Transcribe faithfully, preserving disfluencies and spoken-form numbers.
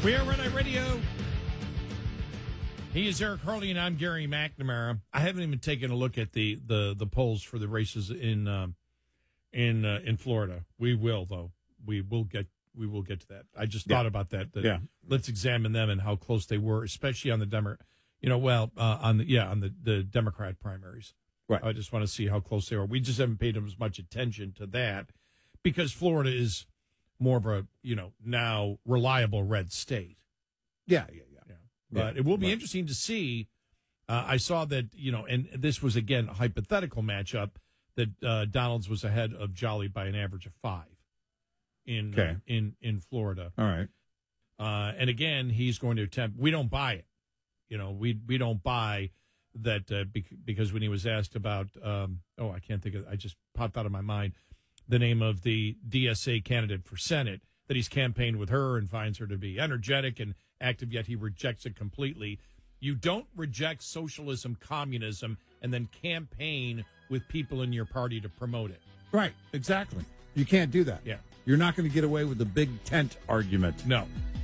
We are Red Eye Radio. He is Eric Harley, and I'm Gary McNamara. I haven't even taken a look at the, the, the polls for the races in um, in uh, in Florida. We will, though. We will get we will get to that. I just Yeah. thought about that. that Yeah. Let's examine them and how close they were, especially on the Demo, you know, well, uh, on the yeah, on the, the Democrat primaries. Right. I just want to see how close they are. We just haven't paid them as much attention to that because Florida is more of a, you know, now reliable red state. Yeah, yeah, yeah. Yeah. But Yeah, it will be right. interesting to see. Uh, I saw that, you know, and this was, again, a hypothetical matchup, that uh, Donalds was ahead of Jolly by an average of five in Okay. uh, in, in Florida. All right. Uh, and, again, he's going to attempt. We don't buy it. You know, we we don't buy that uh, bec- because when he was asked about, um, oh, I can't think of, I just popped out of my mind, the name of the D S A candidate for Senate, that he's campaigned with her and finds her to be energetic and active, yet he rejects it completely. You don't reject socialism, communism, and then campaign with people in your party to promote it. Right, exactly. You can't do that. Yeah. You're not going to get away with the big tent argument. No.